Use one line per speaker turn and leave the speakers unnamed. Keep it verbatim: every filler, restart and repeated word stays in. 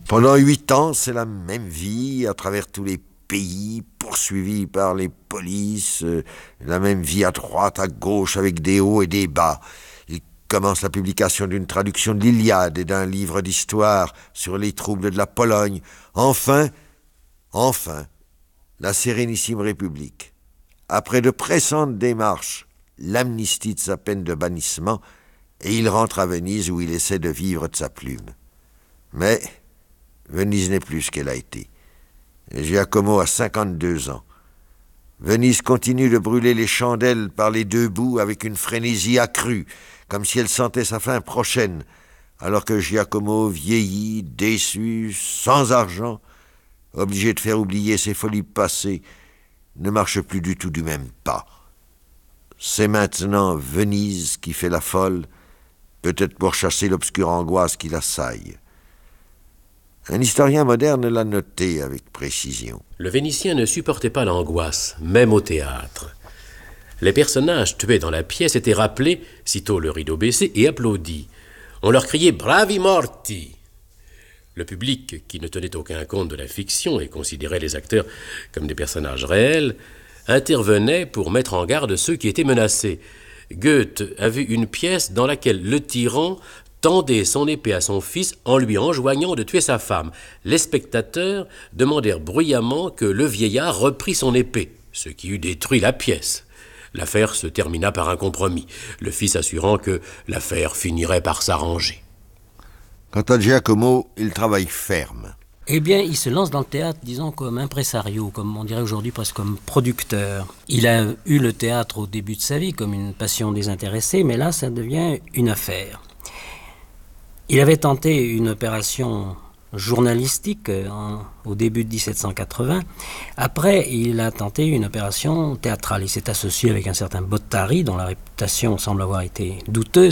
Pendant huit ans, c'est la même vie à travers tous les pays, poursuivi par les polices, euh, la même vie à droite, à gauche, avec des hauts et des bas. Il commence la publication d'une traduction de l'Iliade et d'un livre d'histoire sur les troubles de la Pologne. Enfin, enfin, la Sérénissime République. Après de pressantes démarches, l'amnistie de sa peine de bannissement, et il rentre à Venise où il essaie de vivre de sa plume. Mais Venise n'est plus ce qu'elle a été. Et Giacomo a cinquante-deux ans. Venise continue de brûler les chandelles par les deux bouts avec une frénésie accrue, comme si elle sentait sa fin prochaine, alors que Giacomo vieillit, déçu, sans argent, obligé de faire oublier ses folies passées, ne marche plus du tout du même pas. C'est maintenant Venise qui fait la folle, peut-être pour chasser l'obscure angoisse qui l'assaille. Un historien moderne l'a noté avec précision.
Le Vénitien ne supportait pas l'angoisse, même au théâtre. Les personnages tués dans la pièce étaient rappelés, sitôt le rideau baissé, et applaudis. On leur criait « Bravi morti !» Le public, qui ne tenait aucun compte de la fiction et considérait les acteurs comme des personnages réels, intervenait pour mettre en garde ceux qui étaient menacés. Goethe a vu une pièce dans laquelle le tyran tendait son épée à son fils en lui enjoignant de tuer sa femme. Les spectateurs demandèrent bruyamment que le vieillard reprît son épée, ce qui eût détruit la pièce. L'affaire se termina par un compromis, le fils assurant que l'affaire finirait par s'arranger.
Quant à Giacomo, il travaille ferme.
Eh bien, il se lance dans le théâtre, disons, comme impresario, comme on dirait aujourd'hui presque comme producteur. Il a eu le théâtre au début de sa vie comme une passion désintéressée, mais là, ça devient une affaire. Il avait tenté une opération journalistique en, au début de dix-sept cent quatre-vingts. Après, il a tenté une opération théâtrale. Il s'est associé avec un certain Bottari, dont la réputation semble avoir été douteuse.